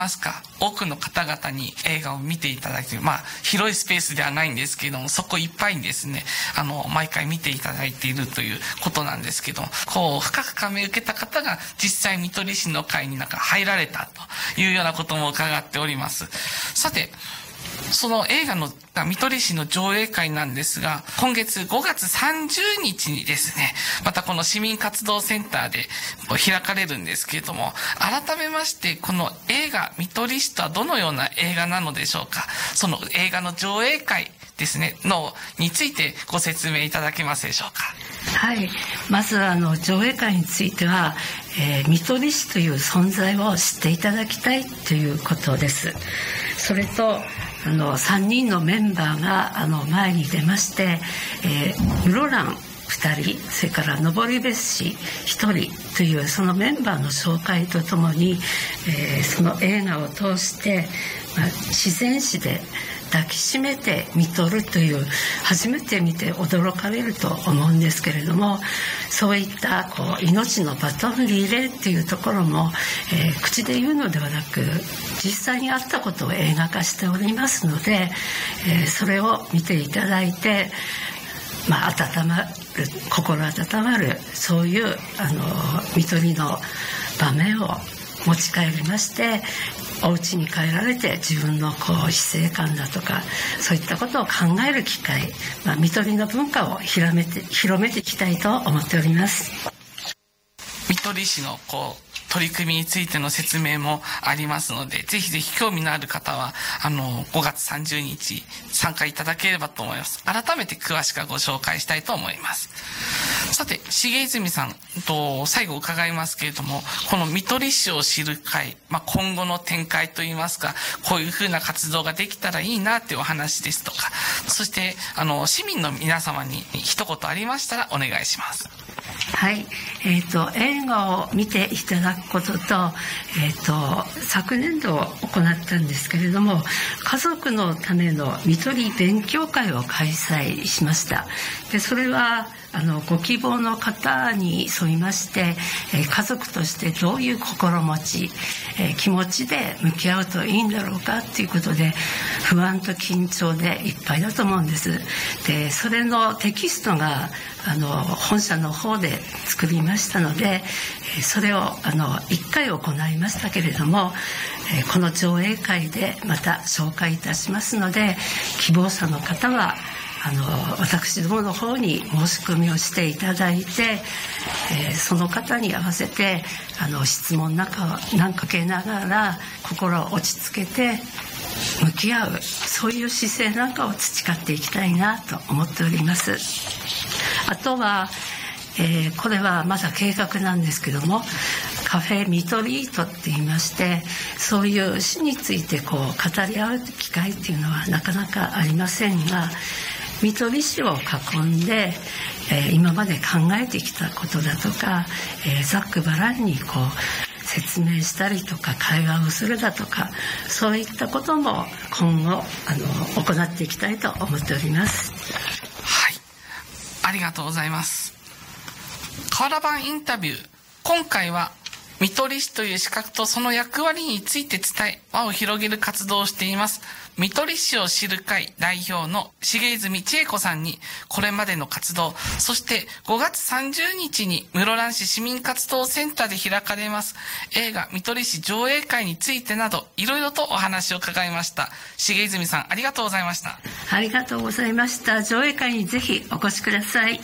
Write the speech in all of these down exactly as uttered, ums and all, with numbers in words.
ますか、多くの方々に映画を見ていただいている、まあ広いスペースではないんですけれども、そこいっぱいにですね、あの毎回見ていただいているということなんですけども、こう深く感銘を受けた方が実際看取り士の会になんか入られたというようなことも伺っております。さて、その映画の看取り士の上映会なんですが、今月ごがつさんじゅうにちにですね、またこの市民活動センターで開かれるんですけれども、改めましてこの映画看取り士とはどのような映画なのでしょうか。その映画の上映会ですねのについてご説明いただけますでしょうか。 はい、まずあの上映会については、えー、看取り士という存在を知っていただきたいということです。それとあのさんにんのメンバーがあの前に出まして、えー、室蘭ふたり、それから登別市ひとりというそのメンバーの紹介とともに、えー、その映画を通して、まあ、自然史で抱きしめて見とるという、初めて見て驚かれると思うんですけれども、そういったこう命のバトンリレーっていうところも、えー、口で言うのではなく実際にあったことを映画化しておりますので、えー、それを見ていただいて、まあ、温まる、心温まる、そういうあの看取りの場面を持ち帰りまして、お家に帰られて自分のこう死生観だとかそういったことを考える機会、まあ、看取りの文化を広めて広めていきたいと思っております。 看取り士のこう取り組みについての説明もありますので、ぜひぜひ興味のある方はあのごがつさんじゅうにち参加いただければと思います。改めて詳しくご紹介したいと思います。さて、重泉さんと最後伺いますけれども、この看取り士を知る会、まあ、今後の展開といいますか、こういうふうな活動ができたらいいなというお話ですとか、そしてあの市民の皆様に一言ありましたらお願いします。 はい、えーと、映画を見ていただくことと、えーと、昨年度行ったんですけれども、家族のための看取り勉強会を開催しました。でそれはあのご希望の方に沿いまして、えー、家族としてどういう心持ち、えー、気持ちで向き合うといいんだろうかということで、不安と緊張でいっぱいだと思うんです。でそれのテキストがあの本社の方で作りましたので、それをあのいっかい行いましたけれども、この上映会でまた紹介いたしますので、希望者の方はあの私どもの方に申し込みをしていただいて、えー、その方に合わせてあの質問なんかをなんかけながら心を落ち着けて向き合う、そういう姿勢なんかを培っていきたいなと思っております。あとは、えー、これはまだ計画なんですけども、カフェミトリートって言いまして、そういう詩についてこう語り合う機会っていうのはなかなかありませんが、看取り士を囲んで、えー、今まで考えてきたことだとか、えー、ざっくばらんにこう説明したりとか会話をするだとか、そういったことも今後あの行っていきたいと思っております。 はい、ありがとうございます。瓦版インタビュー、今回は看取り士という資格とその役割について伝え、輪を広げる活動をしています看取り士を知る会代表の重泉千恵子さんに、これまでの活動、そしてごがつさんじゅうにちに室蘭市市民活動センターで開かれます映画看取り士上映会についてなど、いろいろとお話を伺いました。重泉さん、ありがとうございました。 ありがとうございました。上映会にぜひお越しください。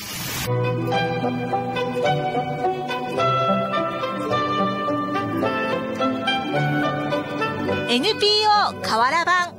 エヌピーオー 瓦版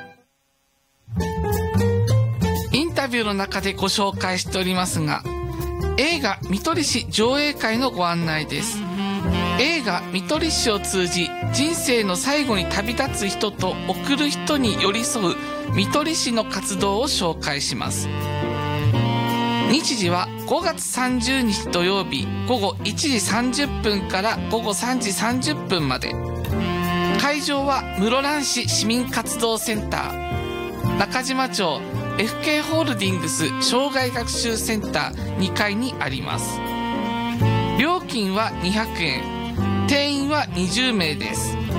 インタビューの中でご紹介しておりますが、映画看取り士上映会のご案内です。映画看取り士を通じ、人生の最後に旅立つ人と送る人に寄り添う看取り士の活動を紹介します。日時はごがつさんじゅうにち土曜日ごごいちじさんじゅっぷんからごごさんじさんじゅっぷんまで。会場は室蘭市市民活動センター中島町 エフケー ホールディングス障害学習センターにかいにあります。料金はにひゃくえん、定員はにじゅうめいです。